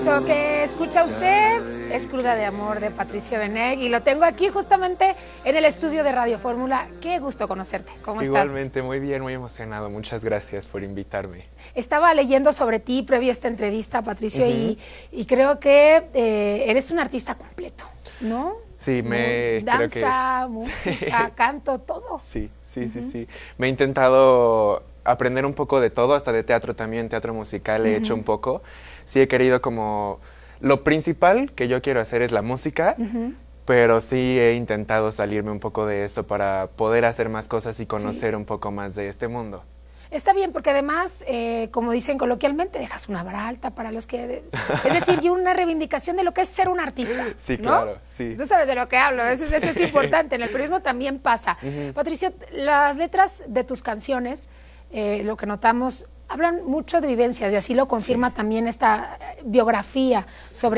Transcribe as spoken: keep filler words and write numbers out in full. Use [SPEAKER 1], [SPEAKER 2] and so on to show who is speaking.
[SPEAKER 1] Eso que escucha usted es Cruda de Amor de Patricio Benech y lo tengo aquí justamente en el estudio de Radio Fórmula. Qué gusto conocerte. ¿Cómo estás?
[SPEAKER 2] Igualmente, muy bien, muy emocionado. Muchas gracias por invitarme.
[SPEAKER 1] Estaba leyendo sobre ti previo a esta entrevista, Patricio, uh-huh. y, y creo que eh, eres un artista completo, ¿no?
[SPEAKER 2] Sí, me...
[SPEAKER 1] Danza,
[SPEAKER 2] creo que...
[SPEAKER 1] música,
[SPEAKER 2] sí.
[SPEAKER 1] canto, todo.
[SPEAKER 2] Sí, sí, uh-huh. sí, sí. Me he intentado aprender un poco de todo, hasta de teatro también, teatro musical he uh-huh. hecho un poco. Sí he querido como... Lo principal que yo quiero hacer es la música, uh-huh. pero sí he intentado salirme un poco de eso para poder hacer más cosas y conocer sí. un poco más de este mundo.
[SPEAKER 1] Está bien, porque además, eh, como dicen coloquialmente, dejas una vara alta para los que... Es decir, y una reivindicación de lo que es ser un artista.
[SPEAKER 2] Sí,
[SPEAKER 1] ¿no?
[SPEAKER 2] claro, sí.
[SPEAKER 1] Tú sabes de lo que hablo, eso, eso es importante, en el periodismo también pasa. Uh-huh. Patricio, las letras de tus canciones, eh, lo que notamos, hablan mucho de vivencias y así lo confirma sí. también esta biografía sobre